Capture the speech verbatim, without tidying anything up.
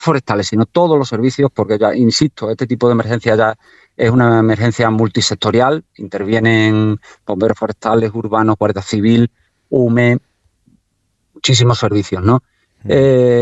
forestales, sino todos los servicios, porque ya, insisto, este tipo de emergencia ya es una emergencia multisectorial, intervienen bomberos forestales, urbanos, Guardia Civil, U M E, muchísimos servicios, ¿no? Uh-huh. Eh,